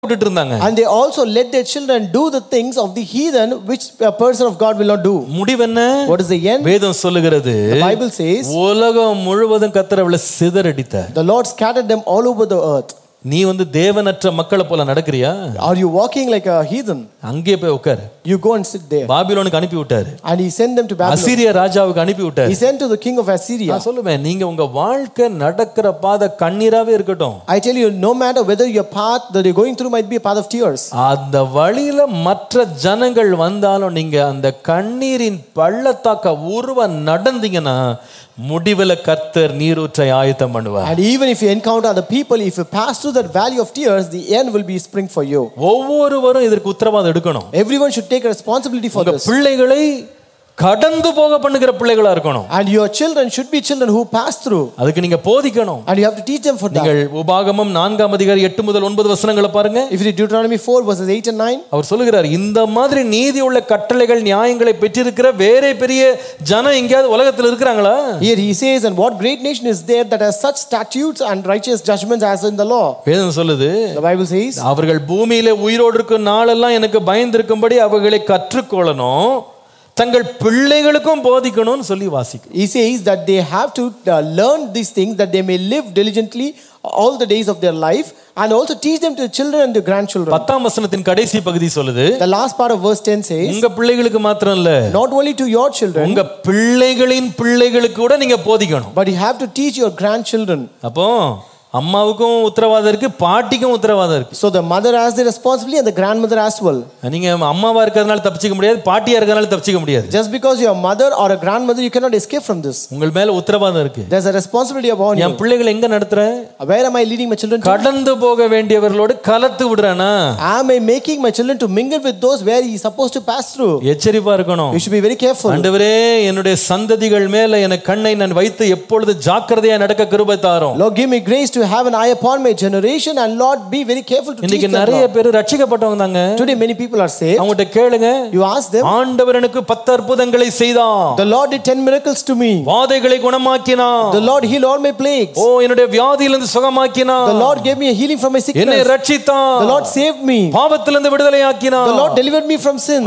விட்டுட்டு இருந்தாங்க. And they also let their children do the things of the heathen which a person of God will not do. முடிவு என்ன? What is the end? வேதம் சொல்லுகிறது, The Bible says, உலகம் முழுவதும் கர்த்தர் அவளை சிதறடித்தார். the Lord scattered them all over the earth. நீ தேவனற்ற மக்களை போல நடக்கறியா? Are you walking like a heathen? அங்கே போய் உட்கார். You go and sit there. பாபிலோனுக்கு அனுப்பி விட்டார். And he sent them to Babylon. அசீரிய ராஜாவுக்கு அனுப்பி விட்டார். He sent to the king of Assyria. நான் சொல்லுவேன், நீங்க உங்க வாழ்க்கை நடக்கிற பாதை கண்ணீராவே இருக்கட்டும். I tell you, no matter whether your path that you're going through might be a path of tears. அந்த வழியில மற்ற ஜனங்கள் வந்தாலும் நீங்க அந்த கண்ணீரின் பள்ளத்தாக்க உருவ நடந்தீங்கன்னா முடிவுல கர்த்தர் நீரூற்றை ஆயத்தம் பண்ணுவார். And even if you encounter other people, if you pass through that valley of tears, the end will be spring for you. ஒவ்வொருவரும் இதற்கு உத்தரவாதம் எடுக்கணும். Everyone should take a responsibility for this. பிள்ளைகளை கடந்து போக பண்ணுகிற பிள்ளைகளா இருக்கணும். And your children should be children who pass through. அதுக்கு நீங்க போதிக்கணும். And you have to teach them for that. நீங்கள் உபாகமம் 4ஆம் அதிகாரம் 8 முதல் 9 வசனங்களை பாருங்க. If you read Deuteronomy 4 verses 8 and 9, அவர் சொல்லுகிறார், இந்த மாதிரி நீதி உள்ள கட்டளைகள் நியாயங்களை பெற்றிருக்கிற வேற பெரிய ஜனம் எங்கயாவது உலகத்தில் இருக்கிறாங்களா? Here he says, and what great nation is there that has such statutes and righteous judgments as in the law? வேதம் சொல்லுது, The Bible says, அவர்கள் பூமியிலே உயிரோடு இருக்கும் நாளெல்லாம் எனக்கு பயந்திருக்கும்படி அவர்களை கற்றுக்கொள்ளணும், தங்கள் பிள்ளைகளுக்கும் போதிக்கணும்னு சொல்லி வாசிக்கும். He says that they have to learn these things that they may live diligently all the days of their life and also teach them to the children and the grandchildren. 10ஆம் வசனத்தின் கடைசி பகுதி சொல்லுது, The last part of verse 10 says, உங்க பிள்ளைகளுக்கு மாத்திரம் இல்ல, not only to your children, உங்க பிள்ளைகளின் பிள்ளைகளுக்கு கூட நீங்க போதிக்கணும். but you have to teach your grandchildren. அப்போ அம்மாவுக்கும் உத்தரவாதம் இருக்கு, பாட்டிக்கும் உத்தரவாதம் இருக்கு. So the mother has the responsibility and the grandmother as well. நீங்க அம்மாவா இருக்கிறதுனால தப்பிச்சிக்க முடியாது, பாட்டியா இருக்கிறதுனால தப்பிச்சிக்க முடியாது. Just because you are mother or a grandmother, you cannot escape from this. உங்கள் மேல உத்தரவாதம் இருக்கு. There's a responsibility upon you. என் பிள்ளைகளை எங்க நடத்துறேன்? Where am I leading my children to? கடந்து போக வேண்டியவர்களோடு கலத்து விடுறானா? Am I making my children to mingle with those where he is supposed to pass through? எச்சரிப்பா இருக்கணும். You should be very careful. ஆண்டவரே, என்னுடைய சந்ததிகள் மேல எனக்கு கண்ணை நான் வைத்து எப்பொழுது ஜாக்கிரதையா நடக்க கிருபை தாரும். Lord, give me grace to have an eye upon my generation, and Lord, be very careful to teach இன்னைக்கு them. நிறைய பேர் ரட்சிக்கப்பட்டவங்க தாங்க. Today many people are saved. அவங்கட்ட கேளுங்க. You ask them. ஆண்டவர் எனக்கு 10 அற்புதங்களை செய்தார். The Lord did 10 miracles to me. வாதைகளை குணமாக்கினார். The Lord healed all my plagues. ஓ, என்னுடைய வியாதியிலிருந்து சுகமாக்கினார். The Lord gave me a healing from my sickness. என்னை ரட்சித்தார். The Lord saved me. பாவத்திலிருந்து விடுதலையாக்கினார். The Lord delivered me from sins.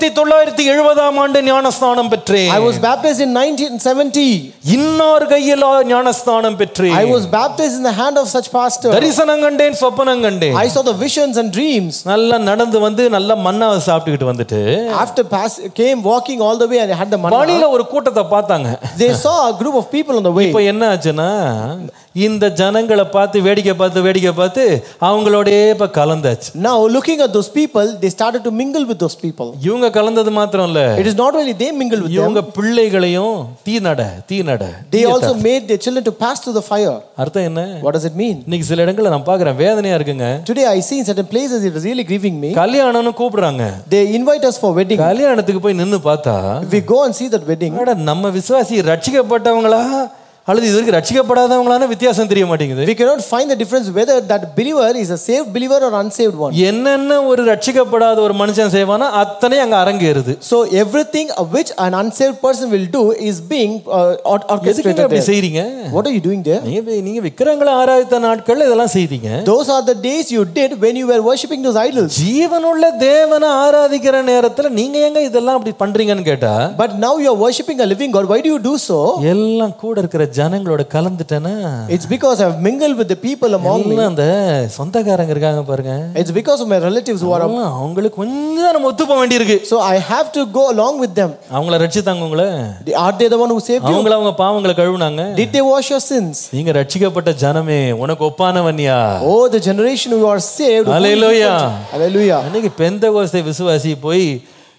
1970ஆம் ஆண்டு ஞானஸ்நானம் பெற்றேன். I was baptized in 1970. இன்னார் கையில் ஞானஸ்நானம் பெற்றேன். I was baptized in the hand of such pastor. தரிசனம் கண்டேன், சொப்பனம் கண்டேன். I saw the visions and dreams. நல்லா நடந்து வந்து நல்லா மன்னாவை சாப்பிட்டுக்கிட்டு வந்துட்டு After came walking all the way and had the manna. வழியில ஒரு கூட்டத்தை பார்த்தாங்க. They saw a group of people on the way. இப்போ என்ன ஆச்சுன்னா, இந்த ஜனங்களை பார்த்து வேடிக்கை பார்த்து அவங்களோடே இப்ப கலந்தாச்சு. Now looking at those people, they started to mingle with those people. இவங்க கலந்தது மாத்திரம் இல்ல, It is not only they mingled with them. இவங்க பிள்ளைகளையும் தீ நட They also made their children to pass through the fire. அர்த்தம் என்ன? What does it mean? இன்னைக்கு சில இடங்கள்ல நான் பார்க்கறேன், வேதனையா இருக்குங்க. Today I see in certain places it is really grieving me. கல்யாணம்னு கூப்பிடுறாங்க. They invite us for wedding. கல்யாணத்துக்கு போய் நின்னு பார்த்தா, If we go and see that wedding, நம்ம விசுவாசி ரட்சிக்கப்பட்டவங்களா அல்லது இதுவரைக்கும் ரட்சிக்கப்படாதவங்களான வித்தியாசம் தெரிய மாட்டேங்குது. We cannot find the difference whether that believer is a saved believer or unsaved one. என்னென்ன ஒரு ரட்சிக்கப்படாத ஒரு மனுஷன் செய்வானா அத்தனை அங்க அரங்கேறுது. So everything which an unsaved person will do is being orchestrated. அப்படி செய்றீங்க? What are you doing there? நீங்க விக்கிரங்களை ஆராதித்த நாட்கள்ல இதெல்லாம் செய்தீங்க. Those are the days you did when you were worshiping those idols. ஜீவனுள்ள தேவனை ஆராதிக்கிற நேரத்துல நீங்க எங்க இதெல்லாம் அப்படி பண்றீங்கன்னு கேட்டா, but now you are worshiping a living God. Why do you do so? எல்லாம் கூட இருக்கிற ஜனங்களோட கலந்துட்டேனா, it's because I have mingled with the people among me. அந்த சொந்தக்காரங்க இருக்காங்க பாருங்க, it's because of my relatives who are அவங்களுக்கு கொஞ்சம் நம்ம ஒத்து போக வேண்டியிருக்கு. so I have to go along with them. அவங்கள ரட்சித்தாங்க. உங்களை are they the one who saved you? அவங்க பாவங்களை கழுவுனாங்க. did they wash your sins? நீங்க ரட்சிக்கப்பட்ட ஜனமே, உனக்கு ஒப்பானவன்யா. oh, the generation who are saved. Hallelujah, hallelujah. அன்னைக்கு பெந்தகோஸ்தே விசுவாசி போய்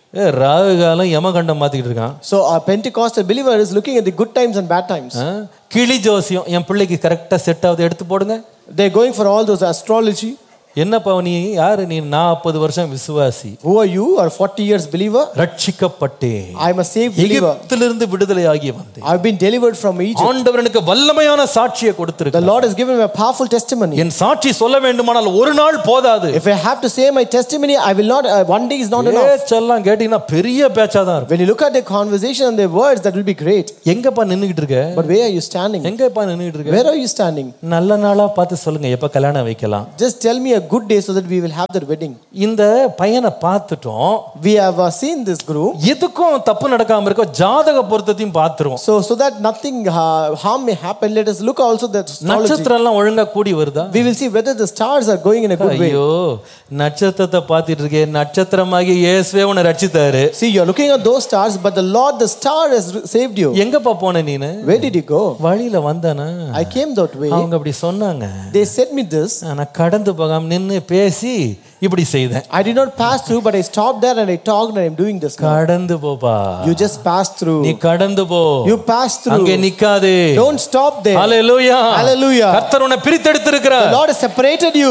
ராகு காலம் யமகண்டம் மாத்திக்கிட்டு இருக்கான். So a Pentecostal believer is looking at the good times and bad times. கிளி ஜோசியம், என் பிள்ளைக்கு கரெக்டா செட் ஆகுது, எடுத்து போடுங்க. They're going for all those astrology. என்னப்பா நீ யாரு? நீ 40 வருஷம் விசுவாசி. who are you? Or 40 years believer? ரட்சிக்கப்பட்டேன், I am a saved believer. எகிப்திலிருந்து விடுதலையாகி வந்தேன். I've been delivered from Egypt. ஆண்டவர் எனக்கு வல்லமையான சாட்சியை கொடுத்திருக்கிறார். The Lord has given me a powerful testimony. என் சாட்சி சொல்ல வேண்டுமானால் ஒரு நாள் போதாது. if I have to say my testimony, I will not one day is not enough. பேச்செல்லாம் கேட்டீங்கன்னா பெரிய பேச்சா தான் இருக்கும். when you look at the conversation and the words, that will be great. எங்கப்பா நின்னுகிட்டு இருக்க? but where are you standing? எங்கப்பா நின்னுகிட்டு இருக்க? where are you standing? நல்ல நாளா பார்த்து சொல்லுங்க, எப்ப கல்யாணம் வைக்கலாம். just tell me a good day so that we will have that wedding. இந்த பையனை பார்த்துட்டோம். We have seen this groom. எதுக்கும் தப்பு நடக்காம இருக்க ஜாதக பொருத்தத்தையும் பார்த்துருவோம். So that nothing harm may happen, let us look also that astrology. நட்சத்திரம் எல்லாம் ஒழுங்கா கூடி வருதா? We will see whether the stars are going in a good way. ஐயோ நட்சத்திரத்தை பார்த்துட்டு இருக்கே, நட்சத்திரமாகி இயேசுவே உன்னை ரட்சித்தாரு. See, you are looking at those stars, but the Lord, the star has saved you. எங்கப்பா போன நீனு? Where did you go? வழியில வந்தானா? I came that way. அவங்க அப்படி சொன்னாங்க. They said me this. நான் கடந்து போகாம நின்னு பேசி இப்படி செய்தேன். I did not pass through, but I stopped there and I talked and I am doing this now. கடந்து போப்பா. You just pass through. நீ கடந்து போ. You pass through. அங்கே நிக்காதே. Don't stop there. Hallelujah. Hallelujah. கர்த்தர் உன்னை பிரித்தெடுத்திருக்கிறார். The Lord has separated you.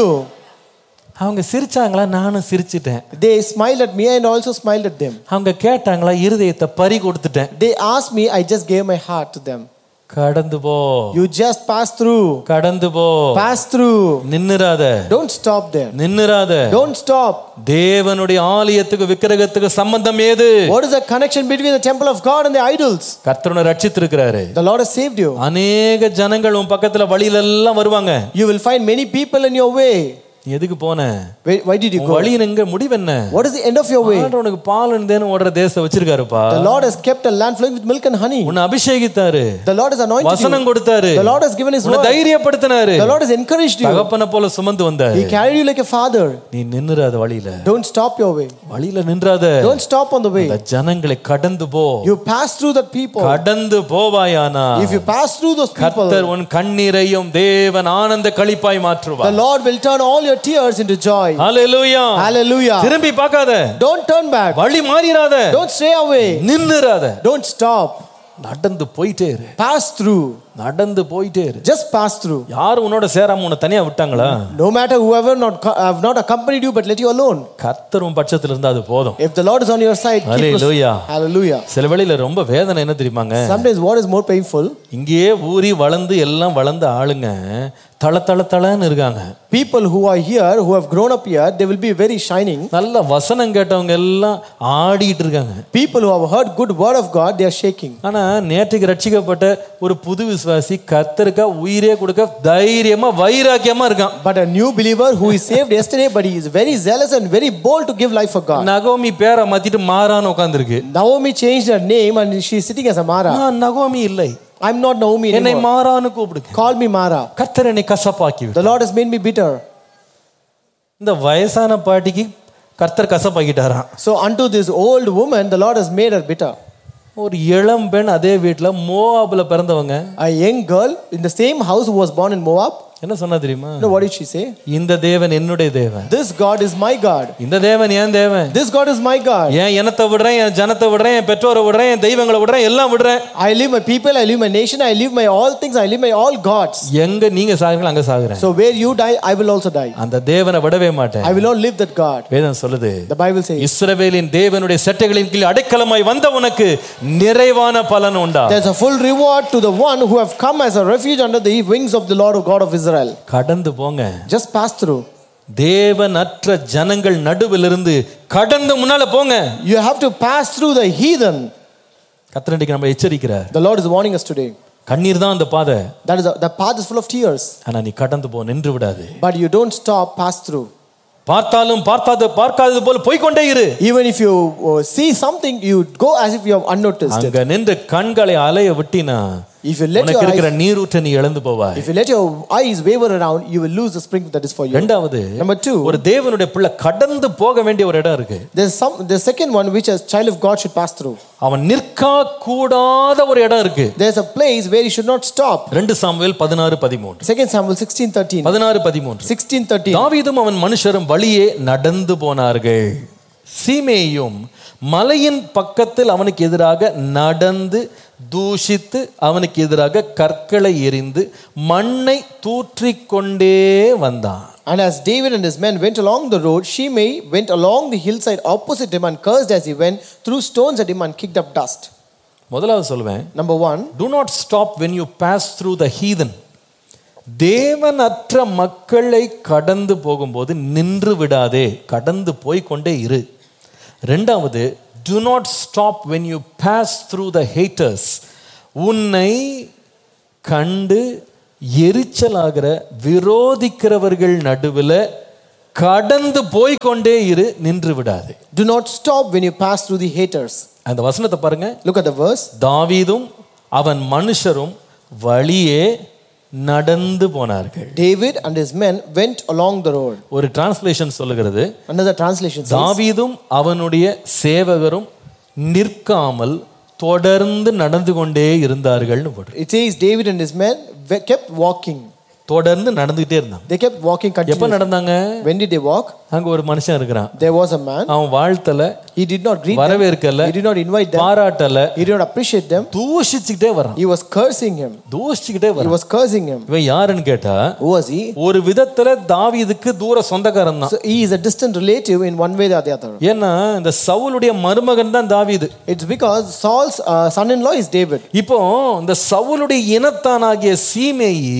அவங்க சிரிச்சாங்களா? நானும் சிரிச்சிட்டேன். They smiled at me and also smiled at them. அவங்க கேட்டாங்களா? இருதயத்தை பறி கொடுத்துட்டேன். They asked me, I just gave my heart to them. கடந்து போ. You just pass through. கடந்து போ. Pass through. நின்னுறாத. Don't stop there. நின்னுறாத. Don't stop. தேவனுடைய ஆலயத்துக்கு விக்கிரகத்துக்கு சம்பந்தம் ஏது? What is the connection between the temple of God and the idols? கர்த்தர் உன்னை ரட்சித்திருக்கிறாரு. The Lord has saved you. அநேக ஜனங்கள் உன் பக்கத்துல வழியில எல்லாம் வருவாங்க. You will find many people in your way. எதுக்கு போன? Why did you go? வழியில எங்க முடிவு என்ன? What is the end of your way? ஆண்டவர் உனக்கு பாலும் தேனும் ஓடுற தேசத்தை வச்சிருக்காருப்பா. The Lord has kept a land flowing with milk and honey. உன்னை அபிஷேகித்தாரு. The Lord has anointed you. வசனம் கொடுத்தாரு. The Lord has given his உன்னை word. தைரியப்படுத்தினாரு. The Lord has encouraged you. தகப்பனை போல சுமந்து வந்தாரு. He carried you like a father. நீ நின்னுறாத வழியில. Don't stop your way. வழியில நின்றாத. Don't stop on the way. அந்த ஜனங்களை கடந்து போ. You pass through the people. கடந்து போவாயானா If you pass through those people, கர்த்தர் உன் கண்ணீரையும் தேவன் ஆனந்த களிப்பாய் மாற்றுவார். the Lord will turn all your tears into joy. Hallelujah. Hallelujah. திரும்பி பார்க்காத. Don't turn back. வழி மாறிராத. Don't stray away. நின்னுறாத. Don't stop. நடந்து போயிட்டே இரு. Pass through. நடந்து போயிட்டே இரு. Just pass through. யார் உன்னோட சேராம உன்னை தனியா விட்டாங்களா? No matter whoever have not accompanied you but let you alone. கர்த்தர் உன் பட்சத்துல இருந்தா அது போதும். If the Lord is on your side, Hallelujah. Hallelujah. சில வேளையில ரொம்ப வேதனை என்ன தெரியுமாங்க? Sometimes what is more painful? இங்கேயே ஊறி வளர்ந்து எல்லாம் வளர்ந்த ஆளுங்க தள தள தளன்னு இருக்காங்க. People who are here, who have grown up here, they will be very shining. நல்ல வசனம் கேட்டவங்க எல்லாம் ஆடிட்டு இருக்காங்க. People who have heard good word of God, they are shaking. ஆனா நேற்றுக்கு ரட்சிக்கப்பட்ட ஒரு புது விசுவாசி கர்த்தருக்கு உயிரே கொடுக்க தைரியமா வைராக்கியமா இருக்கான். But a new believer who is saved yesterday, but he is very zealous and very bold to give life for God. நகோமி பேரை மாத்திட்டு மாறான்னு உட்கார்ந்திருக்கு. Naomi changed her name and she is sitting as a Mara. நகோமி இல்லை. I'm not Naomi என்னை anymore. மாறான்னு கூப்பிடுங்க. Call me Mara. கர்த்தர் என்னை கசப்பாக்கி விட்டார். The Lord has made me bitter. இந்த வயசான பாட்டிக்கு கர்த்தர் கசப்பாக்கிட்டாராம். So unto this old woman, the Lord has made her bitter. ஒரு இளம் பெண் அதே வீட்டுல மோவாப்ல பிறந்தவங்க. A young girl in the same house who was born in Moab. என்ன சொன்னா தெரியுமா? No, what did she say? இந்த தேவன் என்னுடைய தேவன். This God is my God. இந்த தேவன் ஏன் தேவன்? This God is my God. ஏன் இனத்தை விடுறேன், என் ஜனத்தை விடுறேன், என் பெற்றோரை விடுறேன், என் தெய்வங்களை விடுறேன், எல்லாம் விடுறேன். I leave my people, I leave my nation, I leave my all things, I leave my all gods. எங்க நீங்க சாகுறீங்களோ அங்க சாகுறேன். So where you die, I will also die. அந்த தேவனை விடவே மாட்டேன். I will not leave that God. வேதம் சொல்லுது. The Bible says. இஸ்ரவேலின் தேவனுடைய சட்டைகளின் கீழ் அடைக்கலமாய் வந்த உனக்கு நிறைவான பலன் உண்டா? There's a full reward to the one who have come as a refuge under the wings of the Lord of God of Israel. கடந்து போங்க. Just pass through. தேவனற்ற ஜனங்கள் நடுவிலிருந்து கடந்து முன்னால போங்க. You have to pass through the heathen. கர்த்தர் இன்னைக்கு நம்ம எச்சரிக்கிறார். The Lord is warning us today. கண்ணீர் தான் அந்த பாதை. That is the path is full of tears. ஆனா நீ கடந்து போ, நின்று விடாதே. But you don't stop, pass through. பார்த்தாலும் பார்க்காதது போல போய் கொண்டே இரு. Even if you see something, you go as if you have unnoticed it. அங்க நின்று கண்களை அலைய விட்டினா If you let உனக்கு இருக்கிற நீரூற்றை நீ இழந்து போவாய். If you let your eyes waver around, you will lose the spring that is for you. இரண்டாவது, Number 2, ஒரு தேவனுடைய பிள்ளை கடந்து போக வேண்டிய ஒரு இடம் இருக்கு. the second one which a child of God should pass through. அவன் நிற்க கூடாத ஒரு இடம் இருக்கு. There's a place where he should not stop. 2 Samuel 16:13. 2 Samuel 16:13. 16:13. 16:13. தாவீதும் அவன் மனுஷரும் வழியே நடந்து போனார்கள். சீமேயும் மலையின் பக்கத்தில் அவனுக்கு எதிராக நடந்து தூஷித்து அவனுக்கு எதிராக கற்களை எறிந்து மண்ணை தூற்றிக்கொண்டே வந்தான். And as David and his men went along the road, Shimei went along the hillside opposite him and cursed as he went, threw stones at him and kicked up dust. முதலாவது சொல்வேன், Number 1, do not stop when you pass through the heathen. தேவனற்ற மக்களை கடந்து போகும்போது நின்று விடாதே, கடந்து போய் கொண்டே இரு. ரெண்டாவது, do not stop when you pass through the haters. உன்னை கண்டு எரிச்சலாகிற விரோதிக்கிறவர்கள் நடுவில் கடந்து போய்க்கொண்டே இரு, நின்று விடாதே. Do not stop when you pass through the haters. அந்த வசனத்தை பாருங்க. Look at the verse. தாவீதும் அவன் மனுஷரும் வழியே நடந்து போனார்கள். David and his men went along the road. ஒரு டிரான்ஸ்லேஷன் சொல்லுகிறது, Another translation says, தாவீதும் அவனுடைய சேவகரும் நிற்காமல் தொடர்ந்து நடந்து கொண்டே இருந்தார்கள்னு போட்டு. it says David and his men kept walking. தொடர்ந்து நடந்துகிட்டே இருந்தாங்க. They kept walking எப்ப continuously. நடந்தாங்க? When did they walk? அங்க ஒரு மனுஷன் இருக்கிறான். There was a man. அவன் வாழ்த்தல, He did not greet them. வரவேற்கல, He did not invite them. பாராட்டல, He did not appreciate them. தூஷிச்சுக்கிட்டே வரான். He was cursing him. தூஷிச்சுக்கிட்டே He வரான். was cursing him. இவன் யாருன்னு கேட்டா, Who was he? ஒரு விதத்துல தாவீதுக்கு தூர சொந்தக்காரன் தான். So he is a distant relative in one way or the other. ஏன்னா இந்த சவுலுடைய மருமகன் தான் தாவீது. It's because Saul's son-in-law is David. இப்போ இந்த சவுலுடைய இனத்தானாகிய சீமேயி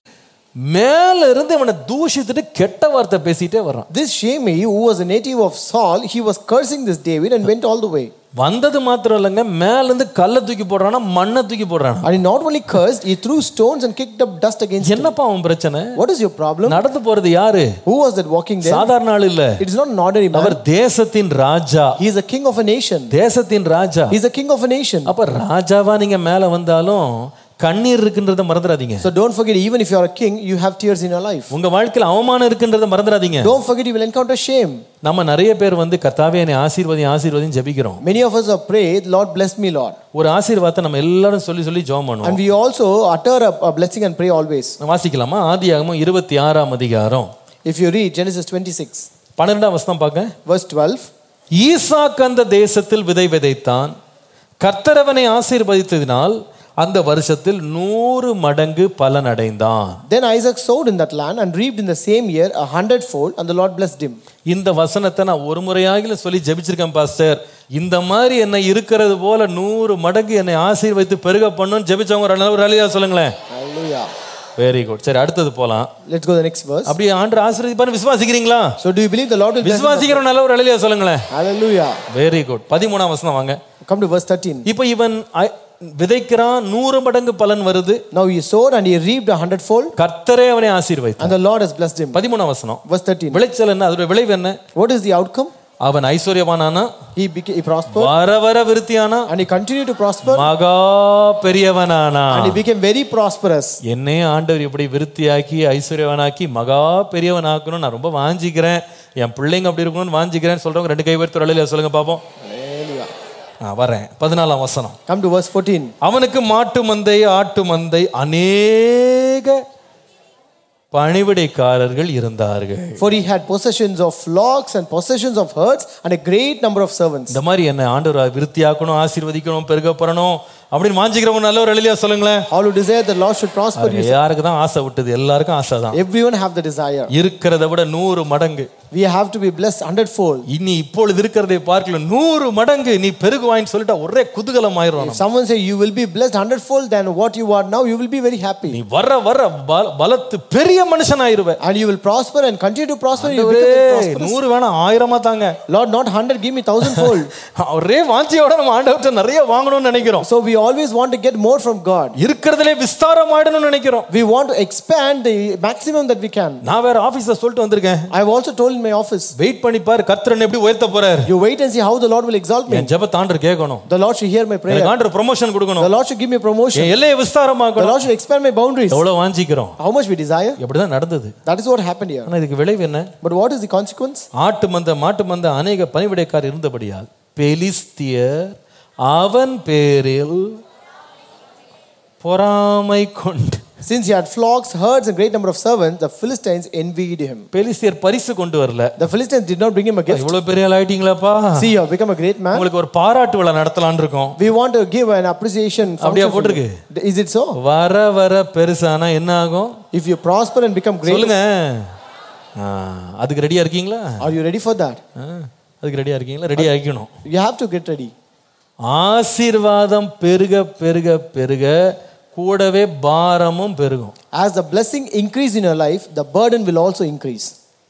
மேல இருந்து இவனை தூஷித்துட்டு கெட்ட வார்த்தை பேசிட்டே வரான். This Shimei, who was a native of Saul, he was cursing this David and went all the way. வந்தது மாத்திரம் இல்லைங்க, மேல இருந்து கல்லை தூக்கி போடுறானா, மண்ணை தூக்கி போடுறானா. And he not only cursed, he threw stones and kicked up dust against him. என்னப்பா அவன் பிரச்சனை? What is your problem? நடந்து போறது யாரு? Who was that walking there? சாதாரண ஆள் இல்ல. It is not an ordinary man. அவர் தேசத்தின் ராஜா. He is a king of a nation. தேசத்தின் ராஜா. He is a king of a nation. அப்ப ராஜாவா நீங்க மேல வந்தாலும் கண்ணீர் இருக்குன்றத மறந்துடாதீங்க. So don't forget, even if you are a king, you have tears in your life. உங்க வாழ்க்கையில அவமானம் இருக்குன்றத மறந்துடாதீங்க. Don't forget, you will encounter shame. நம்ம நிறைய பேர் கர்த்தாவே என்னை ஆசீர்வதியும் ஜெபிக்கிறோம். Many of us have prayed, Lord bless me, Lord. ஒரு ஆசீர்வாதத்தை நம்ம எல்லாரும் சொல்லி ஜெபம் பண்ணுவோம். And we also utter a blessing and pray always. வாசிக்கலாமா? ஆதியாகமம் 26ஆம் அதிகாரம். If you read Genesis 26, 12ஆம் வசனம் பாக்க. verse 12. ஈசாக்கு அந்த தேசத்தில் விதை விதைத்தான், கர்த்தர் அவனை ஆசீர்வதித்ததினால் அந்த வருஷத்தில் 100 மடங்கு பலன் அடைந்தான். Then Isaac sowed in that land and reaped in the same year 100-fold, and the Lord blessed him. இந்த வசனத்தை நான் ஒரு முறையாகில சொல்லி ஜெபிச்சிருக்கேன் பாஸ்டர். இந்த மாதிரி என்ன இருக்கிறது போல 100 மடங்கு என்னை ஆசீர்வதித்து பெருக பண்ணுன்னு ஜெபிச்சவங்க ஒரு அலையா சொல்லுங்களேன். Hallelujah. Very good. சரி, அடுத்தது போலாம். Let's go to the next verse. அப்படியே ஆண்டவர் ஆசீர்வதிப்பார்னு விசுவாசிக்கிறீங்களா? So do you believe the Lord will bless? விசுவாசிக்கிற நல்ல ஒரு அலையா சொல்லுங்களேன். Hallelujah. Very good. 13ஆம் வசனம் வாங்க. Come to verse 13. இப்போ இவன் விதைக்கிறான், 100 மடங்கு பலன் வருது. Now he sowed and he reaped 100-fold. கர்த்தரே அவனை ஆசீர்வதித்தார். And the Lord has blessed him. 13ஆம் வசனம். Verse 13. விளைச்சல் என்ன? அதோட விளைவு என்ன? What is the outcome? அவன் ஐஸ்வர்யவானானா, He prospered. வர விருத்தியானா, And he continued to prosper. மகா பெரியவனானா. And he became very prosperous. என்னே ஆண்டவர் இப்படி விருத்தியாக்கி ஐஸ்வர்யவானாக்கி மகா பெரியவனாக்கணும் நான் ரொம்ப வாஞ்சிக்கிறேன், என் பிள்ளைங்க அப்படி இருக்கணும்னு வாஞ்சிக்கிறேன்னு சொல்றவங்க 2 கை உயர்த்தி ஒரு சொல்லுங்க பாப்போம். வரேன். 14ஆம் வசனம். Come to verse 14. அவனுக்கு மாட்டு மந்தை ஆட்டு மந்தை அநேக பணிவிடைக்காரர்கள் இருந்தார்கள். For he had possessions of flocks and possessions of herds and a great number of servants. இந்த மாதிரி என்ன ஆண்டவர் விருத்தியாக்கணும், ஆசீர்வதிக்கணும், பெருக பண்ணணும் அப்படின்னு வாஞ்சிக்கிறவங்க நல்ல ஒரு அலையா சொல்லுங்களேன். All who desire the Lord should prosper. யாருக்கு தான் ஆசை விட்டது? எல்லாருக்கும் ஆசை தான். Everyone have the desire. இருக்கிறத விட 100 மடங்கு. We have to be blessed 100-fold. இனி இப்பொழுது இருக்கிறதை பார்க்கல 100 மடங்கு நீ பெருகுவாயின்னு சொல்லிட்டு ஒரே குதூகலம் ஆயிரும். If someone say you will be blessed 100-fold than what you are now, you will be very happy. நீ வர பலத்து பெரிய மனுஷன் ஆயிருவே. And you will prosper and continue to prosper. You will become prosperous. 100 வேணா 1000 தாங்க. Lord, not 100, give me 1000-fold. ஒரே வாஞ்சியோட நம்ம ஆண்டவர்ட்ட நிறைய வாங்கணும்னு நினைக்கிறோம். So we always want to get more from God. இருக்கிறதுலே விஸ்தாரமாயிடணும்னு நினைக்கிறோம். We want to expand the maximum that we can. நான் வேற ஆபீஸ்ல சொல்லிட்டு வந்திருக்கேன். I have also told in my office. Wait பண்ணி பாரு கர்த்தர் எப்படி உயர்த்த போறார். You wait and see how the Lord will exalt me. என் ஜெபத்தை ஆண்டவர் கேட்கணும். The Lord should hear my prayer. எனக்கு ஆண்டவர் ப்ரமோஷன் கொடுக்கணும். The Lord should give me promotion. என் எல்லையை விஸ்தாரமாக்கணும். The Lord should expand my boundaries. எவ்வளவு வாஞ்சிக்கிறோம். How much we desire. இப்படி தான் நடந்தது. That is what happened here. ஆனா இதுக்கு விளைவு என்ன? But what is the consequence? ஆட்டு மந்த மாட்டு மந்த அநேக பணிவிடைக்காரர் இருந்தபடியால் பெலிஸ்தியர் அவன் பேரில் பொறாமை கொண்டு. Since he had flocks, herds and great number of servants, the Philistines envied him. பெலிஸ்தியர் பரிசு கொண்டு வரல. The Philistines did not bring him a gift. இவ்வளவு பெரிய ஆள் ஆயிட்டீங்களாப்பா. See, you have become a great man. உங்களுக்கு ஒரு பாராட்டு விழா நடத்தலாம்னு இருக்கோம். We want to give an appreciation function. அப்படியே போட்டுருக்கு. Is it so? வர பெருசானா என்ன ஆகும்? If you prosper and become great. சொல்லுங்க. அதுக்கு ரெடியா இருக்கீங்களா? Are you ready for that? அதுக்கு ரெடியா இருக்கீங்களா? Ready ஆகிக்கணும். You have to get ready. ஆசீர்வாதம் பெருக பெருக பெருக கூடவே பாரமும் பெருகும். As the blessing increase in your life, the burden will also increase.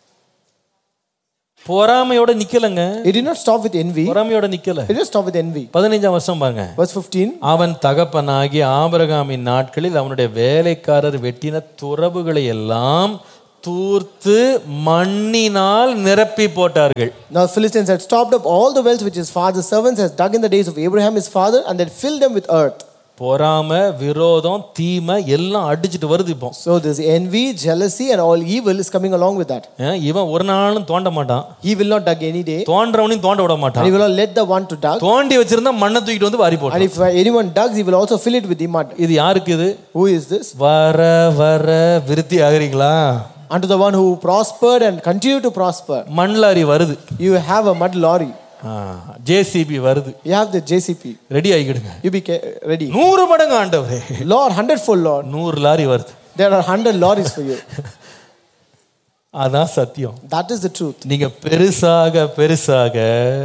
பொறாமையோட நிக்கலங்க. It did not stop with envy. பொறாமையோட நிக்கல. It did not stop with envy. 15ஆம் வசனம் பாருங்க. Verse 15. அவன் தகப்பனாகிய ஆபிரகாமின் நாட்களில் அவனுடைய வேலைக்காரர் வெட்டின துறவுகளை எல்லாம் தூர்த்து மண்ணினால் நிரப்பி போட்டார்கள். Now Philistines had stopped up all the wells which his father's servants had dug in the days of Abraham his father, and they filled them with earth. பொறாமை, விரோதம், தீமை எல்லாம் அடிச்சிட்டு வருது இப்போ. So this envy, jealousy and all evil is coming along with that. இவன் ஒரு நாளும் தோண்ட மாட்டான். He will not dig any day. தோன்றவனையும் தோண்ட விட மாட்டான். And he will not let the one to dug. தோண்டி வச்சிருந்தா மண்ணை தூக்கிட்டு வந்து வாரி போட்டான். And if anyone digs, he will also fill it with the mud. இது யாருக்கு இது? Who is this? வர வர விருத்தி ஆகிறீங்களா? Unto the one who prospered and continue to prosper. மண் லாரி வருது. You have a mud lorry. JCB வருது. You have the JCP. Ready ஆகிடுங்க. You be ready. 100 மடங்கு ஆண்டவரே. Lord, 100-fold Lord. 100 லாரி வருது. There are 100 lorries for you. அதான் சத்தியம். That is the truth. நீங்க பெருசாக பெருசாக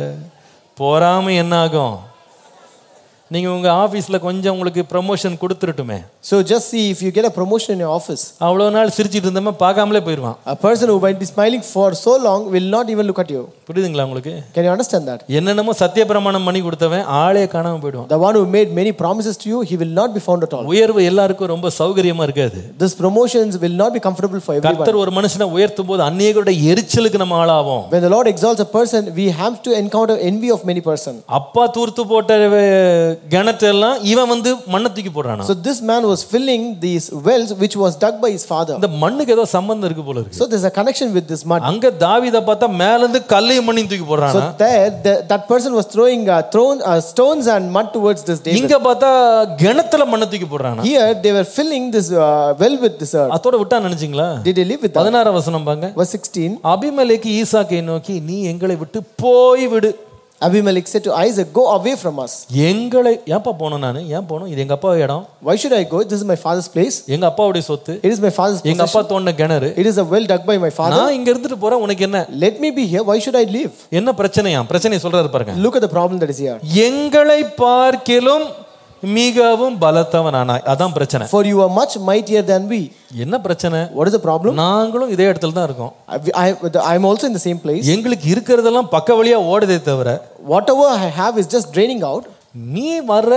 பொறாமை என்ன ஆகும்? நீங்க உங்க ஆபீஸ்ல கொஞ்சம் உங்களுக்கு promotion கொடுத்துறட்டுமே. So just see, if you get a promotion in your office, அவ்வளவு நாள் சிரிச்சிட்டு இருந்தமே பார்க்காமலே போயிடுவான். a person who might be smiling for so long will not even look at you. புரியுதுங்களா உங்களுக்கு? Can you understand that? என்னென்னமோ சத்திய பிரமாணம் பண்ணி கொடுத்தவன் ஆளே காணாம போயிடுவான். The one who made many promises to you, he will not be found at all. உயர்வு எல்லாருக்கும் ரொம்ப சௌகரியமா இருக்காது. This promotions will not be comfortable for everyone. கர்த்தர் ஒரு மனுஷனை உயர்த்தும் போது அநேகருடைய எரிச்சலுக்கு நம்ம ஆளாவோம். When the Lord exalts a person, we have to encounter envy of many persons. அப்பா தூர்த்து போட்ட கணத்தெல்லாம் இவன் வந்து மண்ணை தூக்கி போடுறானா. So this man was filling these wells which was dug by his father. இந்த மண்ணுக்கு ஏதோ சம்பந்தம் இருக்கு போல இருக்கு. So there's a connection with this mud. அங்க தாவீதை பார்த்தா மேல இருந்து கல்லையும் மண்ணையும் தூக்கி போடுறானா. So there that person was throwing stones and mud towards this David. இங்க பார்த்தா கிணத்துல மண்ணை தூக்கி போடுறானா. Here they were filling this well with this earth. அதோட விட்டா நினைச்சீங்களா? Did they live with that? 16 வசனம் பாருங்க. Verse 16. அபிமெலேக்கு ஈசாக்கை நோக்கி நீ எங்களை விட்டு போய் விடு. Abimelech said to Isaac, go away from us. எங்களை ஏப்பா போணும் நானு? ஏன் போணும்? இது எங்க அப்பா இடம். Why should I go? This is my father's place. எங்க அப்பாவுடைய சொத்து. It is my father's எங்க அப்பா possession. தோண்ட கிணறு. It is a well dug by my father. நான் இங்க இருந்துட்டு போறேன், உனக்கு என்ன? Let me be here. Why should I leave? என்ன பிரச்சனையா? பிரச்சனை சொல்றாரு பாருங்க. Look at the problem that is here. எங்களை பார்க்கிலும் மிகவும் பலத்தவனானாய். அதான் பிரச்சனை. For you are much mightier than we. என்ன பிரச்சனை? What is the problem? நாங்களும் இதே இடத்துல தான் இருக்கோம். I am also in the same place. எங்களுக்கு இருக்கிறதெல்லாம் பக்க வழியா ஓடுதே தவிர Whatever I have is just draining out. நீ வர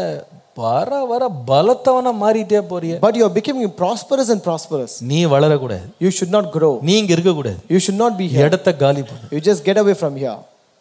வர பலத்தவனா மாறிட்டே போறிய. But you are becoming prosperous and prosperous. நீ வளர கூடாது. You should not grow. நீ இங்க இருக்க கூடாது. You should not be here. இடத்தை காலி பண்ணு. You just get away from here.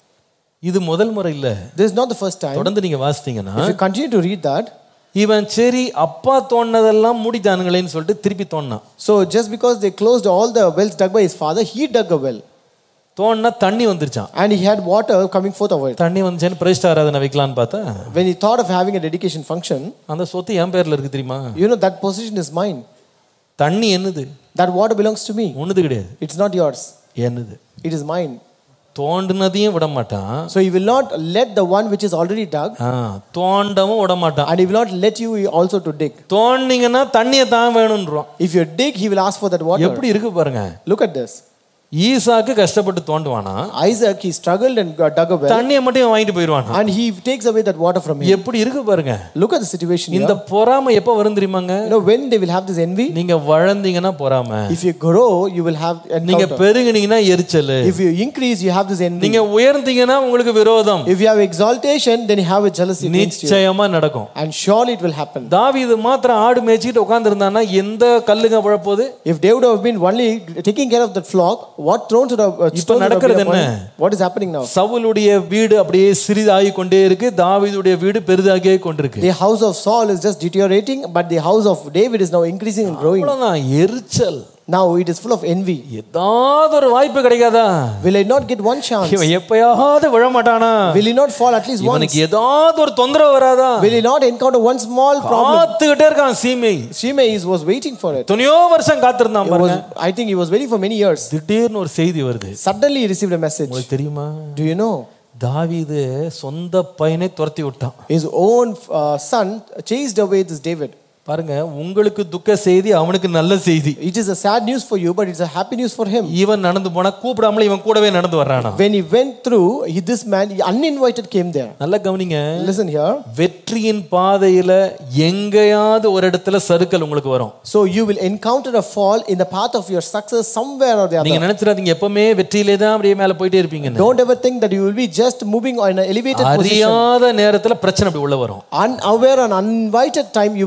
இது முதல் முறை இல்ல. This is not the first time. தொடர்ந்து நீங்க வாசித்தீங்கன்னா If you continue to read that, இவன் சரி அப்பா தோண்டதெல்லாம் மூடிட்டானுங்களேன்னு சொல்லிட்டு திருப்பி தோண்டான். so just because they closed all the wells dug by his father, he dug a well. தோண்டனா தண்ணி வந்துருச்சான். And he had water coming forth of it. தண்ணி வந்துச்சேன்னு பிரதிஷ்ட ஆராதனை வைக்கலான்னு பார்த்தா When he thought of having a dedication function, அந்த சொத்து என் பேர்ல இருக்கு தெரியுமா? you know that position is mine. தண்ணி என்னது? That water belongs to me. உன்னது கிடையாது. It's not yours. என்னது? It is mine. தோண்டினதையும் விட மாட்டான். So he will not let the one which is already dug. தோண்டவும் விட மாட்டான். And he will not let you also to dig. தோண்டிங்கன்னா தண்ணியை தான் வேணும்ன்றான். If you dig, he will ask for that water. எப்படி இருக்கு பாருங்க. Look at this. ஈசாக்கு கஷ்டப்பட்டு தோண்டுவானா. Isaac, he struggled and dug a well. தண்ணியை மட்டும் வாங்கிட்டு போயிடுவானா. And he takes away that water from him. எப்படி இருக்கு பாருங்க. Look at the situation here. இந்த பொறாமை எப்ப வரும் தெரியுமாங்க? You know when they will have this envy? நீங்க வளர்ந்தீங்கன்னா பொறாமை. If you grow, you will have encounter. நீங்க பெருகினீங்கன்னா எரிச்சல். If you increase, you have this envy. நீங்க உயர்ந்தீங்கன்னா உங்களுக்கு விரோதம். If you have exaltation, then you have a jealousy against you. நிச்சயமா நடக்கும். And surely it will happen. தாவீது மாத்திரம் ஆடு மேய்ச்சிட்டு உட்கார்ந்து இருந்தானா எந்த கல்லுங்க விழப்போது? If David have been only taking care of that flock, what thrown to the இப்ப நடக்கிறது என்ன? What is happening now? சவுலுடைய வீடு அப்படியே சிறிதாகி கொண்டே இருக்கு, தாவீதுடைய வீடு பெரிதாகியே கொண்டிருக்கு. The house of Saul is just deteriorating, but the house of David is now increasing and growing. அவ்வளவுதான் எரிச்சல். Now it is full of envy. ஏதாவது ஒரு வாய்ப்பு கிடைக்காதா? Will I not get one chance? இவன் எப்பயாவது விழ மாட்டானா? Will he not fall at least once? இவனுக்கு ஏதாவது ஒரு தொந்தரவு வராதா? Will he not encounter one small problem? காத்துக்கிட்டே இருக்கான் சீமை. Shimei was waiting for it. துணியோ வருஷம் காத்திருந்தான் பாருங்க. I think he was waiting for many years. திடீர்னு ஒரு செய்தி வருது. Suddenly he received a message. உங்களுக்கு தெரியுமா? Do you know? தாவீது சொந்த பையனை துரத்தி விட்டான். His own son chased away this David. பாருங்க, உங்களுக்கு துக்க செய்தி, அவனுக்கு நல்ல செய்தி. It is a sad news for you, but it's a happy news for him. இவன் நடந்து போனா கூப்பிடாமல இவன் கூடவே நடந்து வர்றானா. When he went through, this man uninvited came there. நல்லா கவனிங்க. Listen here. வெற்றியின் பாதையில எங்கேயாவது ஒரு இடத்துல சறுக்கல் உங்களுக்கு வரும். So you will encounter a fall in the path of your success somewhere or the other. நீங்க நினைச்சிராதீங்க எப்பவுமே வெற்றியிலே தான் அப்படியே மேல போயிட்டே இருப்பீங்க. Don't ever think that you will be just moving on an elevated position. அறியாத நேரத்துல பிரச்சனை அப்படி உள்ள வரும். Unaware and uninvited time you will encounter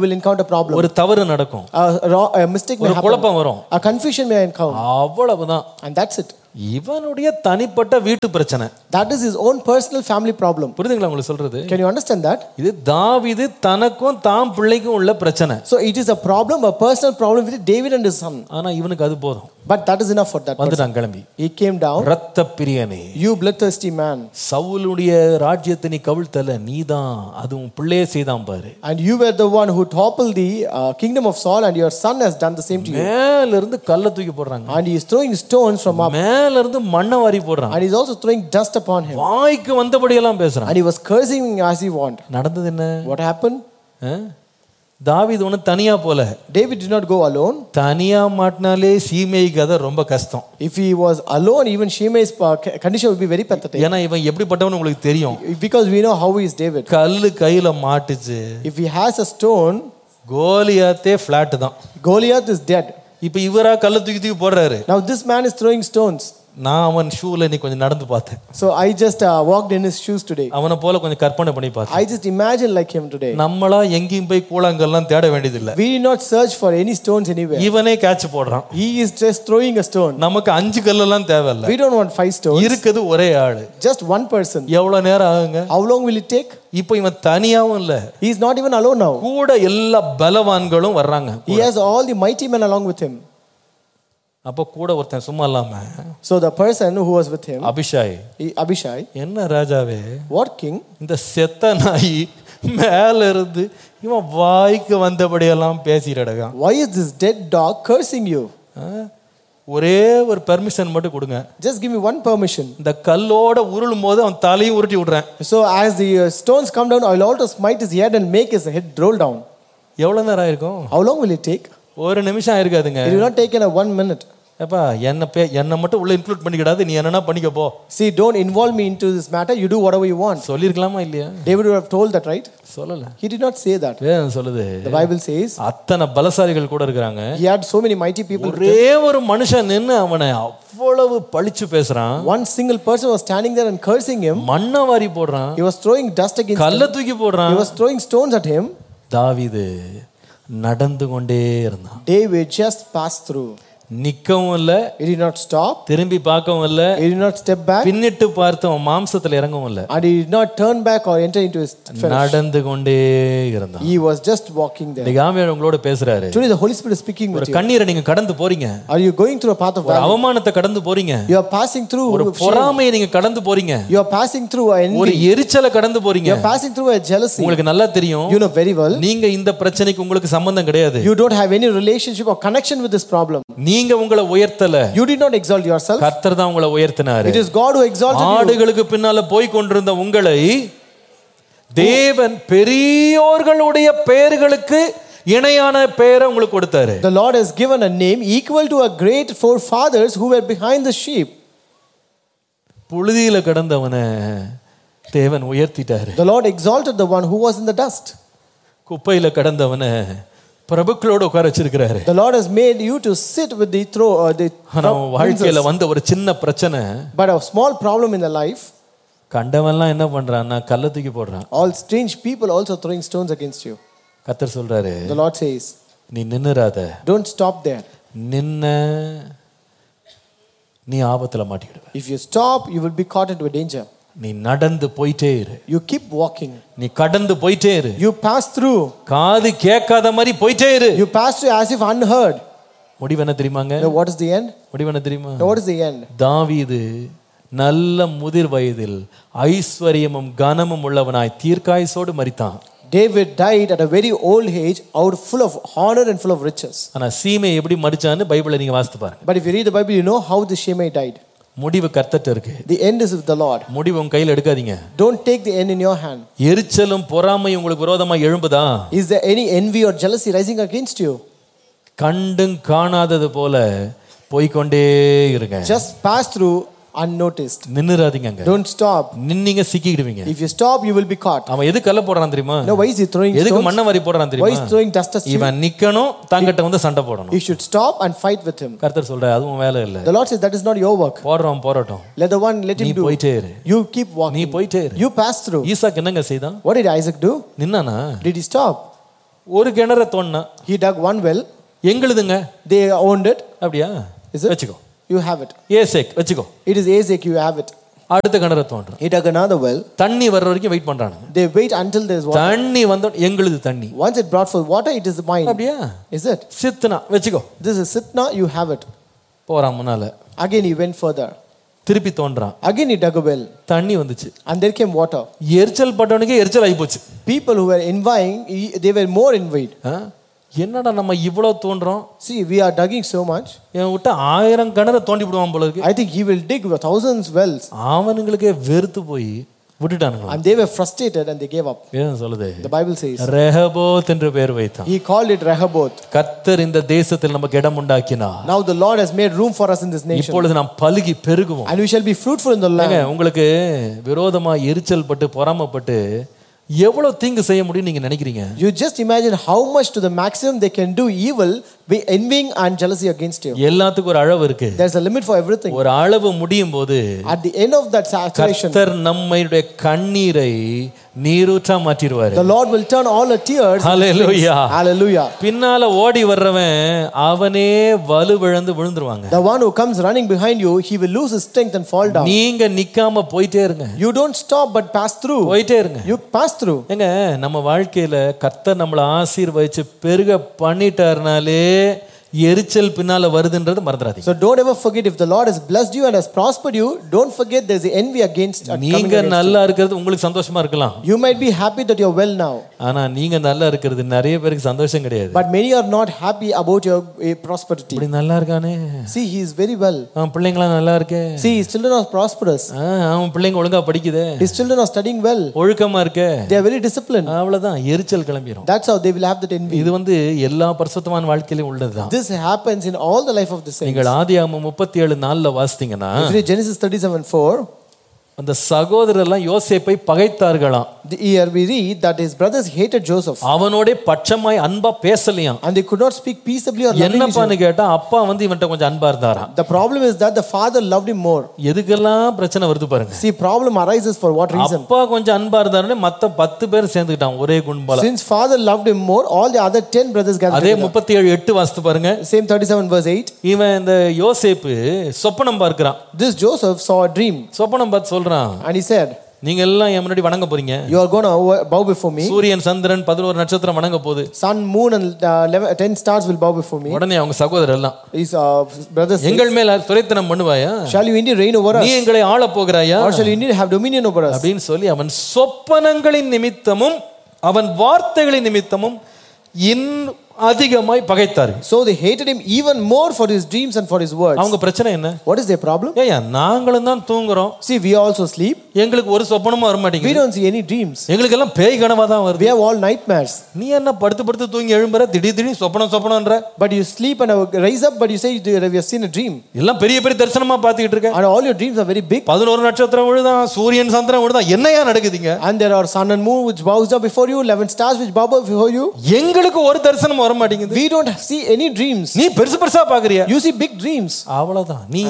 problem. ஒரு தவறு நடக்கும், A mistake may ஒரு happen. குழப்பம் வரும், A confusion may come. அவ்வளவுதான். And that's it. இவனுடைய தனிப்பட்ட வீட்டு பிரச்சனை. That is his own personal family problem. புரியுதுங்களா உங்களுக்கு சொல்றது? Can you understand that? இது தாவீது தனக்கும் தாம் பிள்ளைக்கும் உள்ள பிரச்சனை. So it is a problem, a personal problem with David and his son. ஆனா இவனுக்கு அது போதும். But that is enough for that person. வந்துட்டான் கிளம்பி. He came down. இரத்த பிரியனே, You bloodthirsty man. சவுலுடைய ராஜ்யத்தை நீ கவிழ்த்தல, நீதான் அது உன் பிள்ளையே செய்தான் பாரு. And you were the one who toppled the kingdom of Saul, and your son has done the same to you. மேல இருந்து கல்ல தூக்கி போடுறாங்க. And he is throwing stones from up. மேல இருந்து மண்ணை வாரி போடுறான். And he is also throwing dust upon him. வாய்க்கு வந்தபடி எல்லாம் பேசுறான். And he was cursing as he wanted. நடந்தது என்ன? What happened? தாவீது ஒண்ணு தனியா போல. David did not go alone. தனியா மாட்டினாலே சீமை கதை ரொம்ப கஷ்டம். If he was alone, even Shimei's condition would be very pathetic. ஏன்னா இவன் எப்படிப்பட்டவன்னு உங்களுக்கு தெரியும். Because we know how he is David. கல்லு கையில மாட்டுச்சு. If he has a stone, கோலியாத்தே flat தான். Goliath is dead. இப்ப இவரா கல்ல தூக்கி தூக்கி போடுறாரு. Now this man is throwing stones. நான் அவன் ஷூல நீ கொஞ்சம் நடந்து பார்த்தேன். So I just walked in his shoes today. அவனை போல கொஞ்சம் கற்பனை பண்ணி பார்த்தேன். I just imagine like him today. நம்மளா எங்கேயும் போய் கூழாங்கல்லாம் தேட வேண்டியது இல்ல. We did not search for any stones anywhere. இவனே கேட்ச் போடுறான். He is just throwing a stone. நமக்கு 5 கல்லெல்லாம் தேவையில்ல. We don't want 5 stones. இருக்குது ஒரே ஆளு. Just one person. எவ்வளவு நேரம் ஆகுங்க? How long will it take? இப்போ இவன் தனியாவும் இல்ல. He is not even alone now. கூட எல்லா பலவான்களும் வர்றாங்க. He has all the mighty men along with him. அப்ப கூட ஒருத்தன் சும்மா இல்லாம, so the person who was with him, Abishai, என்ன ராஜாவே, what king? இந்த செத்த நாய் மேல இருந்து இவன் வாய்க்கு வந்தபடி எல்லாம் பேசிறடகான். Why is this dead dog cursing you? ஒரே ஒரு பெர்மிஷன் மட்டும் கொடுங்க. Just give me one permission. இந்த கல்லோட உருளும் போது அவன் தலையை உருட்டி விடுறேன். So as the stones come down, I will also smite his head and make his head roll down. எவ்வளவு நேரம் ஆயிருக்கும்? How long will it take? ஒரு நிமிஷம் ஆயிருக்காதுங்க. It will not take in a 1 minute. அப்பா என்ன மட்டும் உள்ள இன்க்ளூட் பண்ணிக்கிடாது, நீ என்னன்னா பண்ணிக்க போ. See, don't involve me into this matter. You do whatever you want. சொல்லிருக்கலாமா இல்லையா? David would have told that, right? சொல்லல. He did not say that. வேதம் சொல்லுது. The Bible says அத்தனை பலசாலிகள் கூட இருக்காங்க. He had so many mighty people. ஒரே ஒரு மனுஷன் நின்னு அவனை அவ்வளவு பழிச்சு பேசுறான். One single person was standing there and cursing him. மண்ணை வாரி போடுறான். He was throwing dust against him. கல்ல தூக்கி போடுறான். He was throwing stones at him. தாவீது நடந்து கொண்டே இருந்தான். David just passed through. நிக்கவும் இல்ல, he did not stop, திரும்பி பார்க்கவும் இல்ல, he did not step back, பின்னிட்டு பார்த்து அவன் மாம்சத்துல இறங்கவும் இல்ல, and he did not turn back or enter into his flesh. நடந்து கொண்டே இருந்தான். He was just walking there. ஆவியானவர் உங்களோட பேசுறாரு. Today the Holy Spirit is speaking with you. ஒரு கண்ணீரை நீங்க கடந்து போறீங்க. Are you going through a path of valley? ஒரு அவமானத்தை கடந்து போறீங்க. You are passing through ஒரு பொறாமையை நீங்க கடந்து போறீங்க. You are passing through a envy. ஒரு எரிச்சலை கடந்து போறீங்க. You are passing through a jealousy. உங்களுக்கு நல்லா தெரியும். You know very well. நீங்க இந்த பிரச்சனைக்கு உங்களுக்கு சம்பந்தம் கிடையாது. You don't have any relationship or connection with this problem. நீங்க உங்களை உயர்த்தல. You did not exalt yourself. கர்த்தர் தான் உங்களை உயர்த்தினார். It is God who exalted you. ஆடுகளுக்கு பின்னால போய் கொண்டிருந்த உங்களை தேவன் பெரியோர்களுடைய பெயர்களுக்கு இணையான பெயரை உங்களுக்கு கொடுத்தாரு. The Lord has given a name equal to a great forefathers who were behind the sheep. புழுதியில கிடந்தவனை தேவன் உயர்த்திட்டாரு. The Lord exalted the one who was in the dust. குப்பையில கிடந்தவனை பிரபுக்களோட உட்கார வச்சிருக்காரு. The Lord has made you to sit with the வாழ்க்கையில வந்த ஒரு சின்ன பிரச்சனை, but a small problem in the life. கண்டவன்லாம் என்ன பண்றான்னா கல்ல தூக்கி போடுறான். All strange people also throwing stones against you. கர்த்தர் சொல்றாரு, the Lord says, நீ நின்னுறாத. Don't stop there. நின்ன நீ ஆபத்துல மாட்டிடுவ. If you stop, you will be caught into a danger. நீ நடந்து போயிட்டே இரு. You keep walking. நீ கடந்து போயிட்டே இரு. You pass through. காது கேட்காத மாதிரி போயிட்டே இரு. You pass through as if unheard. முடிவு என்ன தெரியுமாங்க? What is the end? முடிவு என்ன தெரியுமா? What is the end? தாவீது நல்ல முதிர் வயதில் ஐஸ்வரியமும் கனமும் உள்ளவனாய் தீர்க்காயுசோடு மரித்தான். David died at a very old age, out full of honor and full of riches. ஆனா சீமை எப்படி மரிச்சான்னு பைபிளை நீங்க வாசித்து பாருங்க. But if you read the Bible, you know how the Shimei died. முடிவு கர்த்தர்ட்ட இருக்கு. The end is with the Lord. முடிவு உங்க கையில எடுக்காதீங்க. Don't take the end in your hand. எரிச்சலும் பொறாமையும் உங்களுக்கு விரோதமா எழும்புதா? Is there any envy or jealousy rising against you? கண்டும் காணாதது போல போய்க்கொண்டே இருங்க. Just pass through unnoticed. நின்னுறாதீங்க. Don't stop. நின்னீங்க சிக்கிடுவீங்க. If you stop, you will be caught. அவன் எதுக்கு கல்ல போடுறான் தெரியுமா? No, why is he throwing stones? எதுக்கு மண்ணை வாரி போடுறான் தெரியுமா? Why is throwing dust at you? இவன் நிக்கணும், தங்கிட்ட வந்து சண்டை போடணும். You should stop and fight with him. கர்த்தர் சொல்றார், அதுவும் வேலை இல்ல. The Lord says that is not your work. போறட்டும். Let the one let him do. நீ போயிட்டே இரு. You keep walking. நீ போயிட்டே இரு. You pass through. ஈசாக்கு என்னங்க செய்தான்? What did Isaac do? நின்னானா? Did he stop? ஒரு கிணற தோண்டினா, He dug one well. எங்களுதுங்க They owned it. அப்படியா? Is it? வச்சுக்கோ. You have it. ஏசேக் வச்சுக்கோ. It is Isaac. You have it. அடுத்த கிணற தோன்றான். He dug another well. தண்ணி வர்ற வரைக்கும் வெயிட் பண்றானுங்க. They wait until there is water. தண்ணி வந்த எங்களுது தண்ணி. Once it brought forth water, it is mine. அப்படியா? Is it? சித்னா வச்சுக்கோ. This is Sitna. You have it. போறான் முன்னால. Again he went further. திருப்பி தோன்றான். Again he dug a well. தண்ணி வந்துச்சு. And there came water. எரிச்சல் பட்டவனுக்கே எரிச்சல் ஆகி போச்சு. People who were envying, they were more envied. என்னடா நம்ம இவ்வளவு தோன்றோம். See, we are digging so much. இவன் விட்ட 1000 கிணற தோண்டி விடுவான் போல இருக்கு. I think he will dig thousands wells. அவனுங்களுக்கே வெறுத்து போய் விட்டுட்டானுங்க. And they were frustrated and they gave up. ஏன் சொல்லுது? The Bible says. ரெஹபோத் என்று பெயர் வைத்தான். He called it Rehoboth. கர்த்தர் இந்த தேசத்தில் நமக்கு இடம் உண்டாக்கினார். Now the Lord has made room for us in this nation. இப்பொழுது நாம் பலுகி பெருகுவோம். And we shall be fruitful in the land. உங்களுக்கு விரோதமா எரிச்சல் பட்டு பொறாமைப்பட்டு எவ்வளவு தீங்கு செய்ய முடியும் நீங்க நினைக்கிறீங்க? You just imagine how much to the maximum they can do evil, be envying and jealousy against you. எல்லாத்துக்கும் ஒரு அளவு இருக்கு. There's a limit for everything. ஒரு அளவு முடியும் போது at the end of that saturation, கர்த்தர் நம்முடைய கண்ணீரை நீரூற்றா மாற்றிடுவார். The Lord will turn all our tears. Hallelujah. Hallelujah. பின்னால ஓடி வர்றவன் அவனே வலுவிழந்து விழுந்துருவாங்க. The one who comes running behind you, he will lose his strength and fall down. நீங்க நிக்காம போயிட்டே இருங்க. You don't stop but pass through. போயிட்டே இருங்க. You pass through. ஏங்க நம்ம வாழ்க்கையில கர்த்தர் நம்மளை ஆசீர்வதிச்சு பெருக பண்ணிட்டாருனாலே எரிச்சல் பின்னால வருதுன்றது மறந்துடாதீங்க. So don't ever forget, if the Lord has blessed you and has prospered you, don't forget there's the envy against. நீங்க நல்லா இருக்கிறது உங்களுக்கு சந்தோஷமா இருக்கலாம். You might be happy that you're well now. ஆனா நீங்க நல்லா இருக்கிறது நிறைய பேருக்கு சந்தோஷம் கிடையாது. But many are not happy about your prosperity. இப்படி நல்லா இருக்கானே. See, he is very well. அவன் பிள்ளைங்களாம் நல்லா இருக்கே. See, his children are prosperous. அவன் பிள்ளைங்க ஒழுங்கா படிக்குதே. His children are studying well. ஒழுக்கமா இருக்கே. They are very disciplined. அவ்வளவுதான் எரிச்சல் கிளம்பிரும். That's how they will have that envy. இது எல்லா பரிசுத்தமான வாழ்க்கையிலும் உள்ளதுதான். This happens in all the life of the saints. நீங்கள் ஆதியாகமம் 37:4 வாசித்தீங்கன்னா, Genesis 37:4, அந்த சகோதரர் எல்லாம் யோசேப்பை பகைத்தார்களாம். Here we read that his brothers hated Joseph. அவனோட பட்சமாய் அன்பா பேசலையாம். And they could not speak peaceably or lovingly. என்னப்பான்னு கேட்டா அப்பா இவன்ட்ட கொஞ்சம் அன்பா இருந்தாராம். The problem is that the father loved him more. எதுக்கெல்லாம் பிரச்சனை வருது பாருங்க. See, problem arises for what reason? அப்பா கொஞ்சம் அன்பா இருந்தாருன்னு மத்த 10 பேர் சேர்ந்துட்டான் ஒரே கும்பலா. Since father loved him more, all the other 10 brothers gathered. அதே 37:8 வாசித்து பாருங்க. Same 37:8. இவன் இந்த யோசேப்பு சொப்பனம் பார்க்கறான். This Joseph saw a dream. சொப்பனம் பார்த்து சொல்றான். And he said, நீங்க எல்லாம் என் முன்னாடி வணங்க போறீங்க. You are going to bow before me. Suriyan Chandran 11 நட்சத்திரம் வணங்க போகுது. Sun, moon and 10 stars will bow before me. உடனே அவங்க சகோதரர் எல்லாம், His brothers, எங்கள் மேல துரைத்தனம் பண்ணுவாயா? Shall you indeed reign over us? நீ எங்களை ஆள போகிறாயா? Or shall you indeed have dominion over us? அப்படினு சொல்லி அவன் சொப்பனங்களின் நிமித்தமும் அவன் வார்த்தைகளின் நிமித்தமும் அதிகமாய் பகைத்தார்கள். So they hated him even more for his dreams and for his words. அவங்க பிரச்சனை என்ன? What is their problem? ஏயா நாங்களும் தான் தூங்குறோம். See, we also sleep. எங்களுக்கு ஒரு சொப்பனமும் வர மாட்டேங்குது. We don't see any dreams. எங்களுக்கு எல்லாம் பேய் கனவா தான் வருது. We have all nightmares. நீ என்ன படுத்து தூங்கி எழும்பற திடீர் சொப்பனம்ன்ற? But you sleep and rise up, but you say you have seen a dream. எல்லாம் பெரிய தரிசனமா பாத்துக்கிட்டு இருக்க. And all your dreams are very big. 11 நட்சத்திரம் விழுதான், சூரியன் சந்திரன் விழுதான், என்னையா நடக்குதுங்க? And there are sun and moon which bows down before you, 11 stars which bow before you. எங்களுக்கு ஒரு தரிசனம் வர மாட்டேங்குது. We don't see any dreams. நீ பெருசா பாக்குறியா? You see big dreams. அவ்வளவுதான். நீ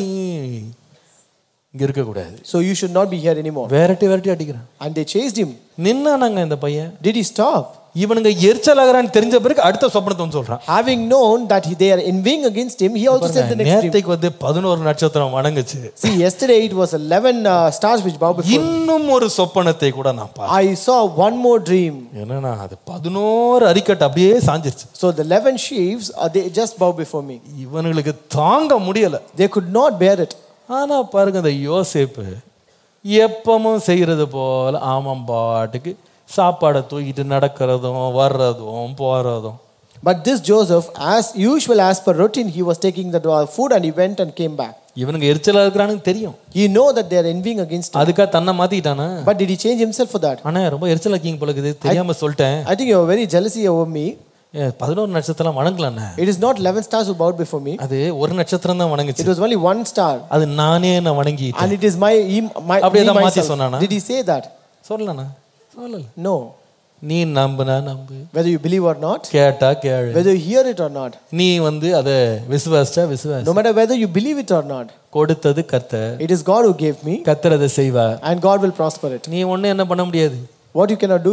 இங்க இருக்க கூடாது. So you should not be here anymore. விரட்டி அடிக்கிறான். And they chased him. நின்னானாங்க இந்த பையன். Did he stop? இவனுங்க எரிச்சலாகறான்னு தெரிஞ்ச பிறகு அடுத்த சொப்பனத்தை சொல்றான். Having known that they are envying against him, he also said the next dream. நேத்துக்கு 11 நட்சத்திரம் வணங்குச்சு. See, yesterday it was 11 stars which bowed before. இன்னும் ஒரு சொப்பனத்தை கூட நான் பார்த்தேன். I saw one more dream. என்னன்னா அது 11 அரிக்கட் அப்படியே சாஞ்சிருச்சு. So the 11 sheaves they just bowed before me. இவனுங்களுக்கு தாங்க முடியல. They could not bear it. ஆனா பாருங்க இந்த யோசேப்பு எப்பவும் செய்யறது போல ஆமாம் பாட்டுக்கு சாப்பாடை தூக்கிட்டு நடக்கிறதும் வர்றதும் போறதும். But this Joseph, as usual, as per routine, he was taking the food and he went and came back. இவனுங்க எரிச்சலா இருக்கிறானுங்க தெரியும். He know that they are envying against him. அதுக்கா தன்னை மாத்திட்டானா? But did he change himself for that? ஆனா ரொம்ப எரிச்சலா இருக்கீங்க போல இருக்குது, தெரியாம சொல்லிட்டேன். I think you are very jealousy over me. 11 நட்சத்திரம் வணங்கலண்ணே. It is not 11 stars who bowed before me. அது ஒரு நட்சத்திரம் தான் வணங்குச்சு. It was only one star. அது நானே வணங்கிட்டேன். And it is my அப்படியே தான் மாத்தி சொன்னானா? Did he say that? சொல்லலண்ணா. சொல்லல. No. நீ நம்புனா நம்பு. Whether you believe or not. கேட்டா கேளு. Whether you hear it or not. நீ அத விசுவாசிச்சா விசுவாசி. No matter whether you believe it or not. கொடுத்தது கர்த்தர். It is God who gave me. கர்த்தர் அதை செய்வார். And God will prosper it. நீ ஒண்ணு என்ன பண்ண முடியாது. What you cannot do me.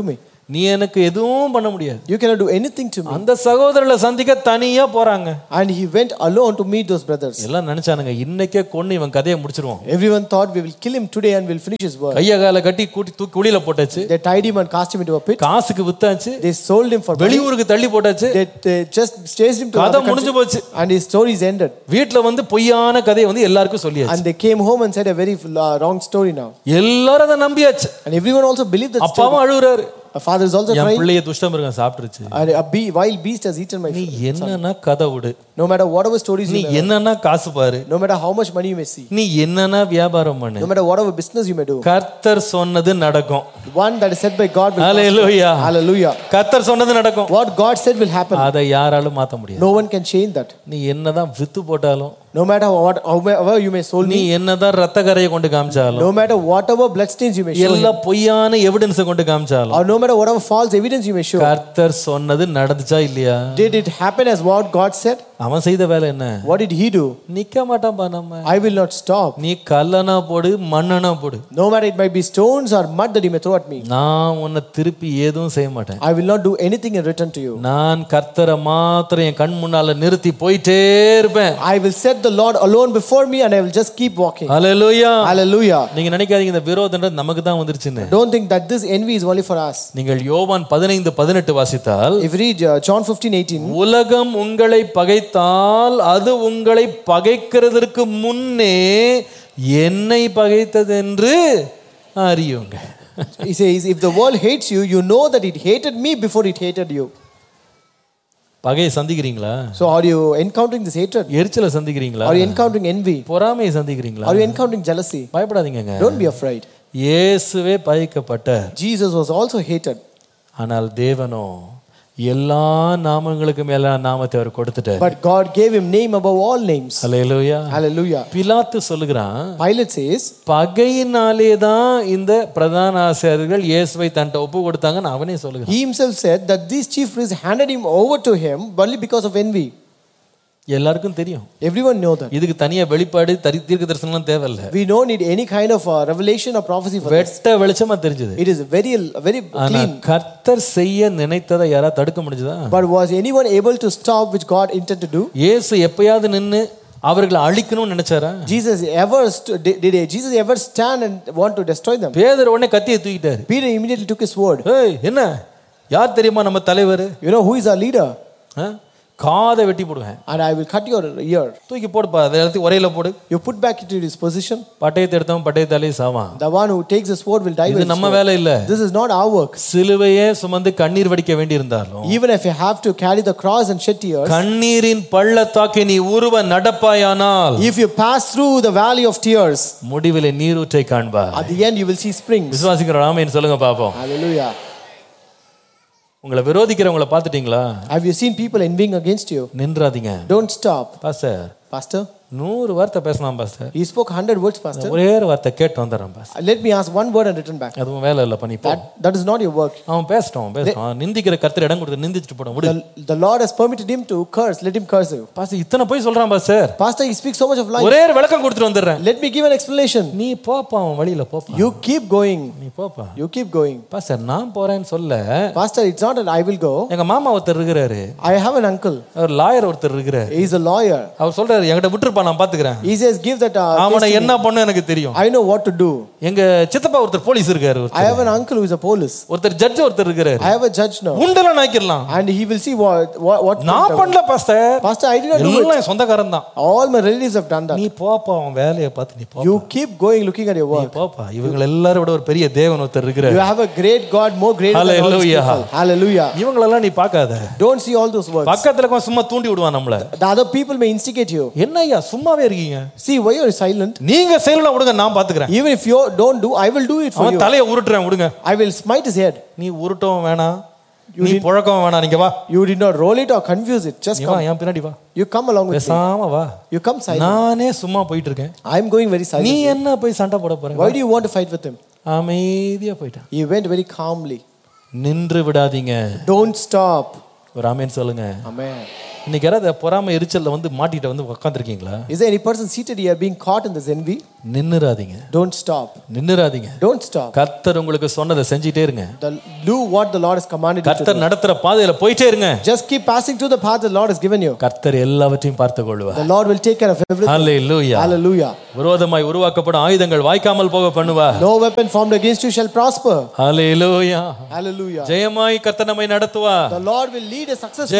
நீ எனக்கு எதுவும் பண்ண முடியாது. You cannot do anything to me. அந்த சகோதரர்களை சந்திக்க தனியா போறாங்க. And he went alone to meet those brothers. எல்லாம் நினைச்சானுங்க இன்னைக்கே கொன்னு இவன் கதையை முடிச்சிருவோம். Everyone thought we will kill him today and we'll finish his work. கைய கால கட்டி தூக்கி குழியில போட்டாச்சு. They tied him and cast him into a pit. காசுக்கு வித்தாச்சு. They sold him for money. வெளியூருக்கு தள்ளி போட்டாச்சு. They just chased him to கதை another முடிஞ்சு போச்சு. country. And his story is ended. வீட்ல வந்து பொய்யான கதையை வந்து எல்லாருக்கும் சொல்லியாச்சு. And they came home and said a very wrong story now. எல்லாரும் அதை நம்பியாச்சு. And everyone also believed that story. அப்பாவும் அழுகுறாரு. A father is also N crying. பிள்ளைய துஷ்டமிருகம் சாப்பிட்டுருச்சு. And a wild beast has eaten my நீ food. என்னன்னா கதை விடு. No matter whatever stories நீ you may என்னன்னா காசு பாரு. no matter how much money you may see, நீ என்னன்னா வியாபாரம் பண்ணு. no matter whatever business you may do, கர்த்தர் சொன்னது நடக்கும். one that is said by God will hallelujah. Hallelujah. கர்த்தர் சொன்னது நடக்கும். What God said will happen. அதை யாராலும் மாத்த முடியாது. No one can change that. நீ என்னதான் வித்து போட்டாலும், No matter however you may sold நீ me, என்னதான் ரத்த கரையை கொண்டு காமிச்சாலும், no matter whatever blood stains you may show, எல்லா பொய்யான எவிடன்ஸ் கொண்டு காமிச்சாலும், or no matter whatever false evidence you may show, கர்த்தர் சொன்னது நடந்துச்சா இல்லையா? did it happen as what God said? அவன் செய்த வேலை என்ன? What did he do? நிக்க மாட்டான்பா நம்ம. I will not stop. நீ கல்லனா போடு, மண்ணனா போடு. No matter it might be stones or mud that you may throw at me, நான் உன்னை திருப்பி எதுவும் செய்ய மாட்டேன். I will not do anything in return to you. நான் கர்த்தரை மாத்திரம் என் கண் முன்னால நிறுத்தி போயிட்டே இருப்பேன். I will set the Lord alone before me and I will just keep walking. Hallelujah. Hallelujah. நீங்க நினைக்காதீங்க இந்த விரோதம்ன்றது நமக்கு தான் வந்துருச்சுன்னு. Don't think that this envy is only for us. நீங்கள் யோவான் 15:18 வாசித்தால், If you read John 15:18, உலகம் உங்களை பகைத்தால் அது உங்களை பகைக்கிறதற்கு முன்னே என்னை பகைத்தது என்று அறியுங்க. he says, if the world hates you, you know that it hated me before it hated you. பகையை சந்திக்கிறீங்களா? So are you encountering this hatred? எரிச்சலை சந்திக்கிறீங்களா? Are you encountering envy? பொறாமையை சந்திக்கிறீங்களா? Are you encountering jealousy? பயப்படாதீங்க. Don't be afraid. இயேசுவே பகைக்கப்பட்டார். Jesus was also hated. ஆனால் தேவனோ எல்லா நாமங்களுக்கு மேல நாமத்தை அவர் கொடுத்துட்டார். But God gave him name above all names. Hallelujah. Hallelujah. பிலாத்து சொல்லுகிறான், Pilate says, பகையினாலே தான் இந்த பிரதான ஆசாரியர்கள் இயேசுவை தன்ட்ட ஒப்பு கொடுத்தாங்கன்னு அவனே சொல்லுகிறான். he himself said that these chief priests handed him over to him only because of envy. எல்லாருக்கும் தெரியும். Everyone know that. இதுக்கு தனியா வெளிப்பாடு தீர்க்க தரிசனம் தேவையில்லை. We don't need any kind of revelation or prophecy for this. வெட்ட வெளிச்சமா தெரிஞ்சது. It is very clean. கர்த்தர் செய்ய நினைத்ததை யாரா தடுக்க முடிஞ்சதா? But was anyone able to stop which God intended to do? இயேசு எப்பயாவது நின்னு அவர்களை அழிக்கணும்னு நினைச்சாரா? Did Jesus ever stand and want to destroy them? பேதுரு உடனே கத்தியை தூக்கிட்டாரு. Peter immediately took his sword. ஏய் என்ன? யார் தெரியுமா நம்ம தலைவர்? You know who is our leader? காதை வெட்டி போடுவேன். And I will cut your ear. தூக்கி போடுப்பா, அதை எடுத்து ஒரேல போடு. You put back into his position. பட்டயத்தை எடுத்தவன் பட்டயத்தாலே சாவான். The one who takes the sword will die. இது நம்ம வேலை இல்ல. This is not our work. சிலுவையே சுமந்து கண்ணீர் வடிக்க வேண்டியிருந்தாலும், Even if you have to carry the cross and shed tears, கண்ணீரின் பள்ளத்தாக்கை நீ உருவ நடப்பாயானால், if you pass through the valley of tears, முடிவிலே நீரூற்றை காண்பாய். at the end you will see springs. விசுவாசிக்கிற ஆமென் சொல்லுங்க பாப்போம். Hallelujah. உங்களை விரோதிக்கிறவங்கள பாத்துட்டீங்களா? Have you seen people envying against you? நின்றாதீங்க. Don't stop. Pastor 100 வார்த்தை பேசலாம் pastor. He spoke 100 words, pastor. ஒரே ஒரு வார்த்தை கேட்டு வந்துறேன் pastor. Let me ask one word and return back. அதுவும் வேலை இல்ல பண்ணி போ. That is not your work. அவன் பேசட்டும். நிந்திக்கிற கர்த்தர் இடம் கொடுத்து நிந்திச்சிட்டு போடும். விடு. The Lord has permitted him to curse. Let him curse you. Pastor இத்தனை போய் சொல்றான் pastor. Pastor, he speaks so much of lies. ஒரே ஒரு விளக்கம் கொடுத்துட்டு வந்துறேன். Let me give an explanation. நீ போப்பா அவன் வழியில போப்பா. You keep going. நீ போப்பா. You keep going. பாஸ்டர் நான் போறேன்னு சொல்ல. Pastor, it's not that I will go. எங்க மாமா ஒருத்தர் இருக்காரு. I have an uncle. Our lawyer ஒருத்தர் இருக்காரு. He is a lawyer. அவர் சொல்றாரு என்கிட்ட விட்டுருப்பா நான் பாத்துக்கறேன். He says give that அவனை என்ன பண்ணனும் எனக்கு தெரியும். I know what to do. எங்க சித்தப்பா ஒருத்தர் போலீஸ் இருக்காரு. I have an uncle who is a police. ஒருத்தர் ஜட்ஜ் ஒருத்தர் இருக்காரு. I have a judge now. உண்டல நாக்கிரலாம். And he will see what நான் பண்ணல pastor. Pastor, I did not do it. எல்லாம் சொந்தக்காரன் தான். All my relatives have done that. நீ போப்பா அவன் வேலைய பார்த்து நீ போப்பா. You keep going looking at your work. நீ போப்பா. இவங்க எல்லாரும் விட ஒரு பெரிய தேவன் ஒருத்தர் இருக்காரு. You have a great God, more great than all these people. Hallelujah. இவங்களெல்லாம் நீ பார்க்காத. Don't see all those works. பக்கத்துல கொஞ்சம் சும்மா தூண்டி விடுவான் நம்மள. The other people may instigate you. என்னய்யா சும்மாவே இருக்கீங்க? See, why you are silent? நீங்க செய்யலாம் விடுங்க நான் பாத்துக்கறேன். Even if you don't do, I will do it for you. அவன் தலைய உருட்டுறேன் விடுங்க. I will smite his head. நீ உருட்டவும் வேணாம். நீ புழக்கவும் வேணாம். நீங்க வா. You did not roll it or confuse it. Just come. வா என் பின்னாடி வா. You come along with me. பேசாம வா. You come silent. நானே சும்மா போயிட்டு இருக்கேன். I am going very silent. நீ என்ன போய் சண்டை போட போற? Why do you want to fight with him? அமைதியா போய்ட்டான். He went very calmly. நின்று விடாதீங்க. Don't stop. ஒரு ஆமென் சொல்லுங்க. Amen. இன்னைக்கு யாராவது பொறாமை எரிச்சல்ல வந்து மாட்டிட்டு வந்து உட்கார்ந்திருக்கீங்களா? Is there any person seated here being caught in this envy? நின்னுறாதீங்க. Don't stop. நின்னுறாதீங்க. Don't stop. கர்த்தர் உங்களுக்கு சொன்னதை செஞ்சிட்டே இருங்க. Do what the Lord has commanded you to கர்த்தர் do. நடத்துற பாதையில போயிட்டே இருங்க. Just keep passing through the path the Lord has given you. கர்த்தர் எல்லாவற்றையும் பார்த்துக்கொள்வார். The Lord will take care of everything. Hallelujah. Hallelujah. விரோதமாய் உருவாக்கப்படும் ஆயுதங்கள் வாய்க்காமல் போக பண்ணுவார். No weapon formed against you shall prosper. Hallelujah. Hallelujah. ஜெயமாய் கர்த்தர் நம்மை நடத்துவார். The Lord will lead a successful